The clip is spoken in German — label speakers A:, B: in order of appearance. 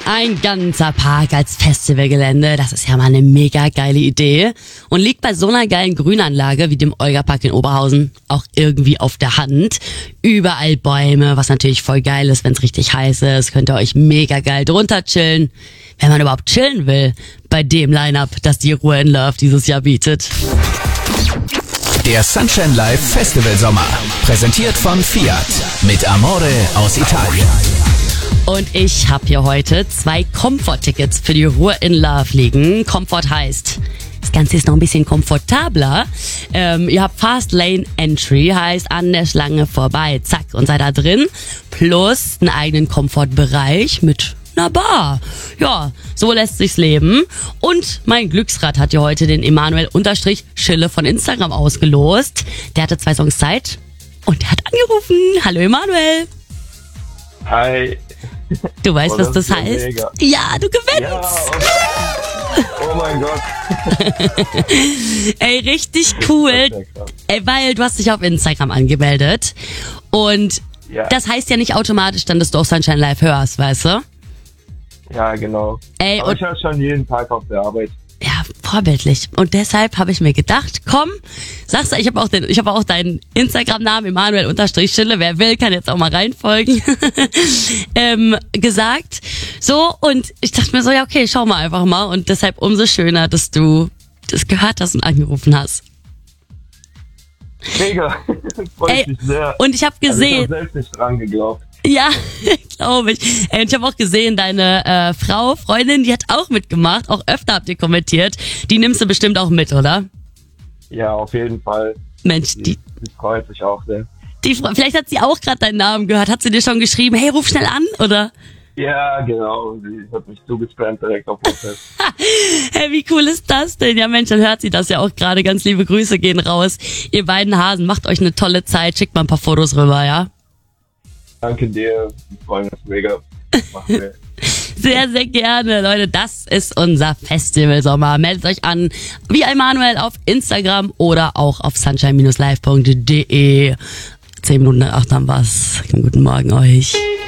A: Ein ganzer Park als Festivalgelände, das ist ja mal eine mega geile Idee und liegt bei so einer geilen Grünanlage wie dem Olga-Park in Oberhausen auch irgendwie auf der Hand. Überall Bäume, was natürlich voll geil ist, wenn es richtig heiß ist. Könnt ihr euch mega geil drunter chillen, wenn man überhaupt chillen will, bei dem Line-Up, das die Ruhr in Love dieses Jahr bietet.
B: Der Sunshine Live Festival Sommer, präsentiert von Fiat mit Amore aus Italien.
A: Und ich habe hier heute 2 Comfort-Tickets für die Ruhr in Love liegen. Comfort heißt, das Ganze ist noch ein bisschen komfortabler. Ihr habt Fast Lane Entry, heißt an der Schlange vorbei, zack, und seid da drin. Plus einen eigenen Komfortbereich mit einer Bar. Ja, so lässt sich's leben. Und mein Glücksrad hat ja heute den Emanuel_Schille von Instagram ausgelost. Der hatte 2 Songs Zeit und der hat angerufen. Hallo Emanuel.
C: Hi.
A: Du weißt, was das heißt?
C: Mega.
A: Ja, du gewinnst.
C: Ja, oh mein Gott.
A: Ey, richtig cool. Ey, weil du hast dich auf Instagram angemeldet. Und das heißt ja nicht automatisch dann, dass du auch Sunshine Live hörst, weißt du?
C: Ja, genau.
A: Ey,
C: aber ich höre schon jeden Tag auf der Arbeit.
A: Ja, vorbildlich. Und deshalb habe ich mir gedacht, komm, sagst du, ich habe auch deinen Instagram-Namen, Emanuel_Schille, wer will, kann jetzt auch mal reinfolgen, gesagt. So, und ich dachte mir so, ja okay, schau mal einfach mal. Und deshalb umso schöner, dass du das gehört hast und angerufen hast.
C: Mega. Freut mich sehr.
A: Und ich habe gesehen...
C: Also ich habe selbst nicht dran geglaubt.
A: Ja, glaube ich. Und ich habe auch gesehen, deine Freundin, die hat auch mitgemacht. Auch öfter habt ihr kommentiert. Die nimmst du bestimmt auch mit, oder?
C: Ja, auf jeden Fall.
A: Mensch,
C: die freut sich auch sehr.
A: Vielleicht hat sie auch gerade deinen Namen gehört. Hat sie dir schon geschrieben, hey, ruf schnell an, oder?
C: Ja, genau. Sie hat mich zugespammt direkt auf WhatsApp.
A: Hey, wie cool ist das denn? Ja, Mensch, dann hört sie das ja auch gerade. Ganz liebe Grüße gehen raus. Ihr beiden Hasen, macht euch eine tolle Zeit. Schickt mal ein paar Fotos rüber, ja?
C: Danke dir. Wir freuen uns mega. Machen wir.
A: Sehr, sehr gerne, Leute. Das ist unser Festivalsommer. Meldet euch an, wie Emanuel auf Instagram oder auch auf sunshine-live.de. 10 Minuten nach 8 haben wir's. Guten Morgen euch.